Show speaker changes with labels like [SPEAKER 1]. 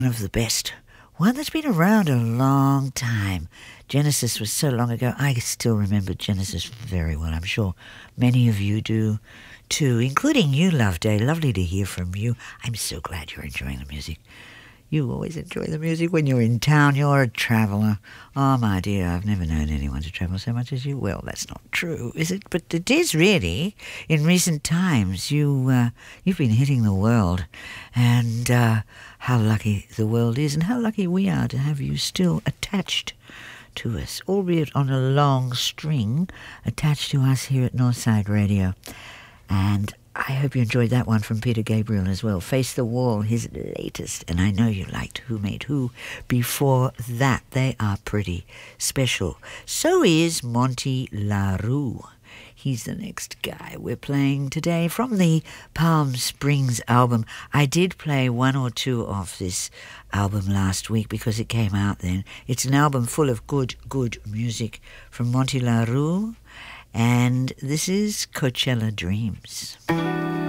[SPEAKER 1] of the best. One that's been around a long time. Genesis was so long ago, I still remember Genesis very well. I'm sure many of you do too, including you, Loveday. Lovely to hear from you. I'm so glad you're enjoying the music. You always enjoy the music when you're in town. You're a traveller. Oh, my dear, I've never known anyone to travel so much as you. Well, that's not true, is it? But it is really. In recent times, you've been hitting the world. And how lucky the world is and how lucky we are to have you still attached to us, albeit on a long string, attached to us here at Northside Radio. And I hope you enjoyed that one from Peter Gabriel as well. Face the Wall, his latest. And I know you liked Who Made Who before that. They are pretty special. So is Monty LaRue. He's the next guy we're playing today from the Palm Springs album. I did play one or two of this album last week because it came out then. It's an album full of good music from Monty LaRue. And this is Coachella Dreams.